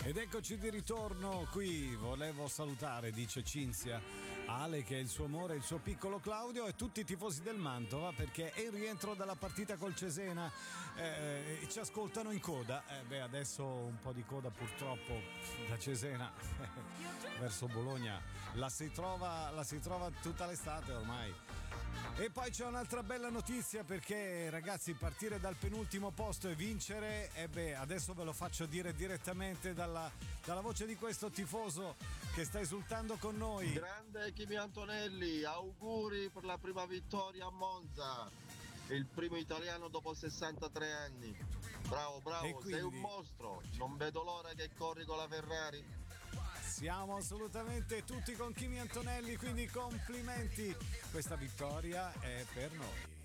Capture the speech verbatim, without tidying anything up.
Ed eccoci di ritorno qui. Volevo salutare, dice Cinzia, Ale, che è il suo amore, il suo piccolo Claudio e tutti i tifosi del Mantova, perché è il rientro dalla partita col Cesena. Eh, ci ascoltano in coda. Eh, beh, adesso un po' di coda purtroppo da Cesena verso Bologna la si trova, la si trova tutta l'estate ormai. E poi c'è un'altra bella notizia, perché ragazzi, partire dal penultimo posto e vincere, e beh, adesso ve lo faccio dire direttamente dalla, dalla voce di questo tifoso che sta esultando con noi. Grande Kimi Antonelli, auguri per la prima vittoria a Monza, il primo italiano dopo sessantatré anni. Bravo, bravo, quindi sei un mostro, non vedo l'ora che corri con la Ferrari. Siamo assolutamente tutti con Kimi Antonelli, quindi complimenti, questa vittoria è per noi.